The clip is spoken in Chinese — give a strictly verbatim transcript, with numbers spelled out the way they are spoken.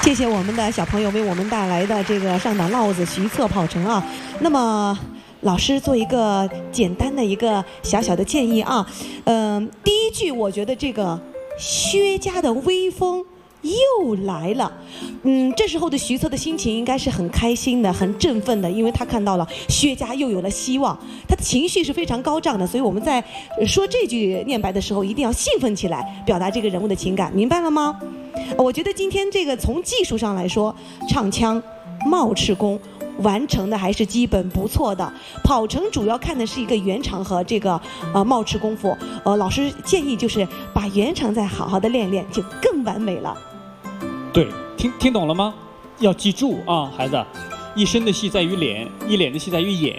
谢谢我们的小朋友为我们带来的这个上党烙子徐策跑城啊。那么老师做一个简单的一个小小的建议啊，嗯、呃，第一句我觉得这个薛家的威风又来了，嗯，这时候的徐策的心情应该是很开心的，很振奋的，因为他看到了薛家又有了希望，他的情绪是非常高涨的，所以我们在说这句念白的时候，一定要兴奋起来，表达这个人物的情感，明白了吗？我觉得今天这个从技术上来说，唱腔、冒翅功完成的还是基本不错的。跑城主要看的是一个圆场和这个呃冒翅功夫，呃，老师建议就是把圆场再好好的练练，就更完美了。 对，听听懂了吗？要记住啊，孩子，一身的戏在于脸，一脸的戏在于眼。